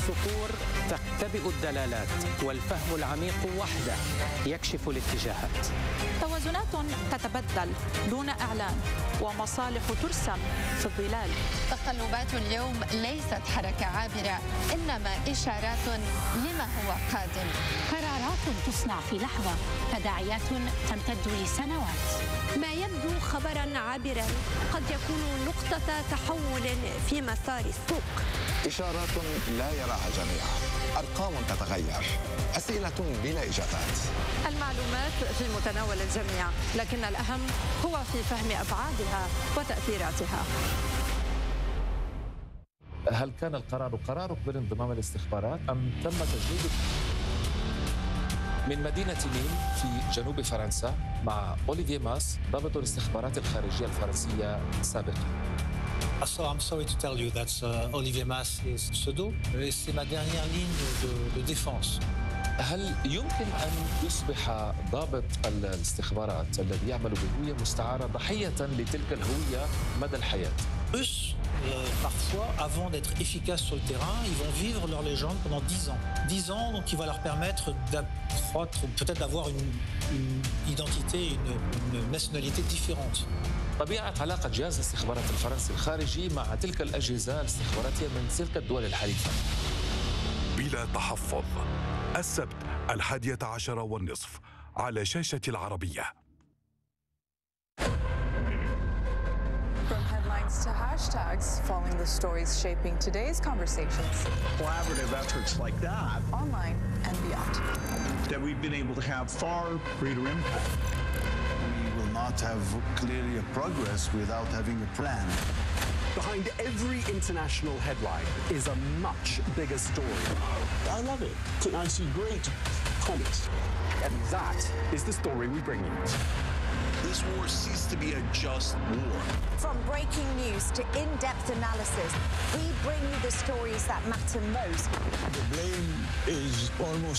الصقور تختبئ الدلالات، والفهم العميق وحده يكشف الاتجاهات. توازنات تتبدل دون إعلان، ومصالح ترسم في الظلال. تقلبات اليوم ليست حركة عابرة، إنما إشارات لما هو قادم. قرارات تصنع في لحظة، تداعيات تمتد لسنوات. ما يبدو خبراً عابراً قد يكون نقطة تحول في مسار السوق. إشارات لا يراها جميعا، أرقام تتغير، أسئلة بلا إجابات. المعلومات في متناول الجميع، لكن الأهم هو في فهم أبعادها وتأثيراتها. هل كان القرار قرارك بالانضمام للاستخبارات أم تم تجنيدك؟ من مدينة نيم في جنوب فرنسا مع أوليفيه ماس، ضابط الاستخبارات الخارجية الفرنسية سابقا. So I'm sorry to tell you that Olivier Mas is pseudo. C'est ma dernière ligne de défense. هل يمكن أن يصبح ضابط الاستخبارات الذي يعمل بهوية مستعارة ضحية لتلك الهوية مدى الحياة؟ Russes, parfois, avant d'être efficaces sur le terrain, ils vont vivre leur légende pendant 10 ans. 10 ans, donc qui va leur permettre d'accroître, peut-être d'avoir une identité, une nationalité différente. طبيعة علاقة جهاز الاستخبارات الفرنسي الخارجي مع تلك الأجهزة الاستخباراتية من تلك الدول الحليفة. بلا تحفظ، السبت 11:30 على شاشة العربية. From headlines to hashtags, following the stories shaping today's conversations. Collaborative efforts like that, online and beyond. That we've been able to have far greater impact. We will not have clearly a progress without having a plan. Behind every international headline is a much bigger story. I love it. I see great promise. And that is the story we bring you. This war ceased to be a just war. From breaking news to in-depth analysis, we bring you the stories that matter most. The blame is almost